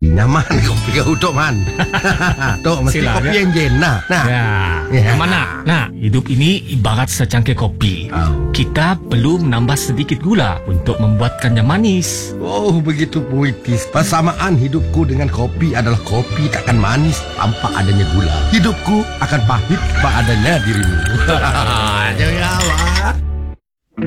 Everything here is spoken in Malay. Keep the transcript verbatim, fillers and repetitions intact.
Nyaman kopi kau Tok Man. Tok mesti Sila, kopi ya? yang jen nah. Nah. Ya, Ya. mana? Nah, hidup ini ibarat secangkir kopi. Oh. Kita perlu menambah sedikit gula untuk membuatkannya manis. Oh, begitu puitis. Persamaan hidupku dengan kopi adalah kopi takkan manis tanpa adanya gula. Hidupku akan pahit tanpa adanya dirimu. Jangan awak.